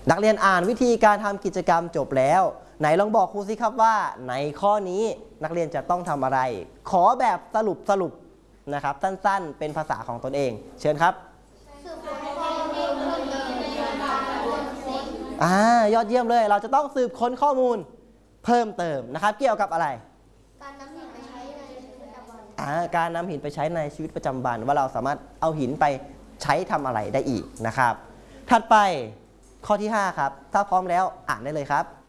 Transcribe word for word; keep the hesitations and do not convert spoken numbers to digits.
นักเรียนอ่านวิธีการทำกิจกรรมจบแล้วไหนลองบอกครูสิครับว่าในข้อนี้นักเรียนจะต้องทำอะไรขอแบบสรุปสรุปนะครับสั้นๆเป็นภาษาของตนเองเชิญครับอ่ายอดเยี่ยมเลยเราจะต้องสืบค้นข้อมูลเพิ่มเติมนะครับเกี่ยวกับอะไรการนำหินไปใช้ในชีวิตประจำวันอ่าการนำหินไปใช้ในชีวิตประจำวันว่าเราสามารถเอาหินไปใช้ทำอะไรได้อีกนะครับถัดไปข้อที่ห้าครับถ้าพร้อมแล้วอ่านได้เลยครับ